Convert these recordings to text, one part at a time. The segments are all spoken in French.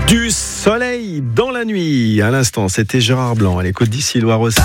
Du soleil dans la nuit. À l'instant, c'était Gérard Blanc à l'écoute d'ici Loire-Océan.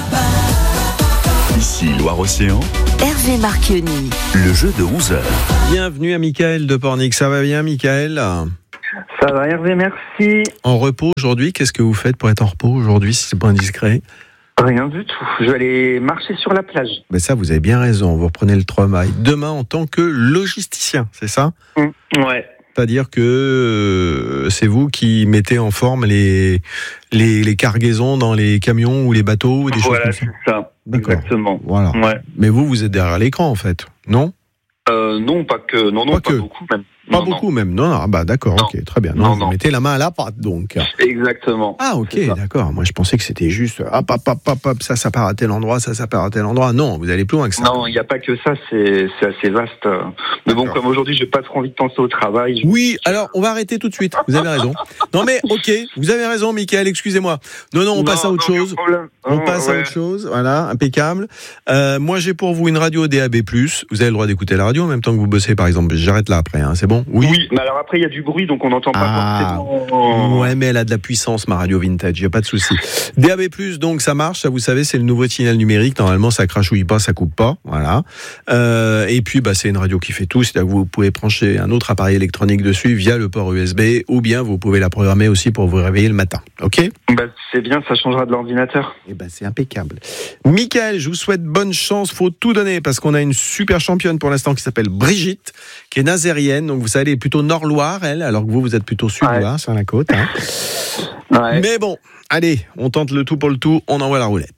Ici Loire-Océan, Hervé Marchionni. le jeu de 11h. Bienvenue à Michael de Pornic. Ça va bien, Michael? Ça va, Hervé, merci. En repos aujourd'hui, qu'est-ce que vous faites pour être en repos aujourd'hui, si c'est pas indiscret? Rien du tout. Je vais aller marcher sur la plage. Ben ça, vous avez bien raison. Vous reprenez le travail demain en tant que logisticien, c'est ça? Ouais. C'est-à-dire que c'est vous qui mettez en forme les cargaisons dans les camions ou les bateaux ou des choses Voilà, comme ça. c'est ça. D'accord. Exactement. Voilà. Ouais. Mais vous êtes derrière l'écran en fait, non? Non, pas que. Non, Pas pas que. beaucoup même. Pas Non, beaucoup même. Non, ah bah d'accord, Non. ok, très bien. Non, vous non. mettez la main à la pâte donc. non. Exactement. Ah ok, C'est ça. d'accord. Moi je pensais que c'était juste hop, ça part à tel endroit, ça part à tel endroit. Non, vous allez plus loin que ça. Non, il n'y a pas que ça, c'est assez vaste. Mais bon, D'accord. comme aujourd'hui, j'ai pas trop envie de penser au travail. Oui, alors on va arrêter tout de suite. Vous avez raison. Non mais ok, vous avez raison, Mickaël. Excusez-moi. Non, on passe à autre chose. On passe à autre chose, voilà, impeccable. Moi, j'ai pour vous une radio DAB+. Vous avez le droit d'écouter la radio en même temps que vous bossez, par exemple. J'arrête là après, hein, c'est bon? Oui, mais alors après, il y a du bruit, donc on n'entend pas forcément. Ouais, mais elle a de la puissance, ma radio vintage, il n'y a pas de souci. DAB+, donc ça marche, ça vous savez, c'est le nouveau signal numérique. Normalement, ça crachouille pas, ça coupe pas, voilà. Et puis, c'est une radio qui fait tout. C'est-à-dire que vous pouvez brancher un autre appareil électronique dessus via le port USB, ou bien vous pouvez la programmer aussi pour vous réveiller le matin, ok? C'est bien, ça changera de l'ordinateur. Eh c'est impeccable. Michael, je vous souhaite bonne chance. Faut tout donner parce qu'on a une super championne pour l'instant qui s'appelle Brigitte, qui est nazérienne. Donc vous allez plutôt Nord-Loire, elle, alors que vous êtes plutôt Sud-Loire, sur la côte. Hein. Ouais. Mais bon, allez, on tente le tout pour le tout. On envoie la roulette.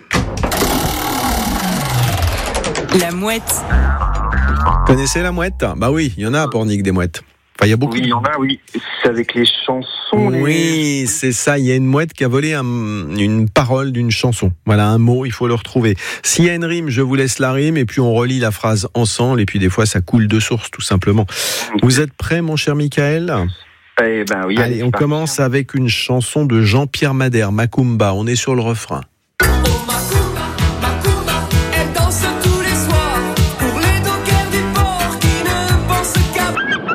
La mouette. Connaissez la mouette? Bah oui, il y en a à Pornic des mouettes. Enfin, il y a beaucoup. Oui, il y en a, oui. C'est avec les chansons. Oui, c'est ça. Il y a une mouette qui a volé une parole d'une chanson. Voilà, un mot, il faut le retrouver. S'il y a une rime, je vous laisse la rime et puis on relit la phrase ensemble. Et puis des fois, ça coule de source, tout simplement. Vous êtes prêt, mon cher Michael? Eh ben oui. Allez, on commence avec une chanson de Jean-Pierre Madère, Macumba. On est sur le refrain. Elle danse tous les soirs pour les dockers du port qui ne pensent qu'à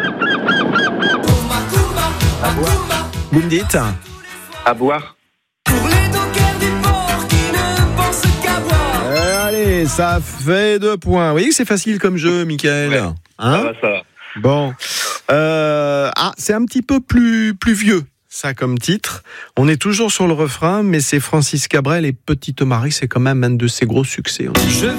Macumba. Vous me dites? À boire. Pour les dockers du port qui ne pensent qu'à boire. Allez, ça fait 2 points. Vous voyez que c'est facile comme jeu, Michael. Ouais. Hein? Ça va. Bon. C'est un petit peu plus vieux, ça, comme titre. On est toujours sur le refrain, mais c'est Francis Cabrel et Petite Marie. C'est quand même un de ses gros succès. Je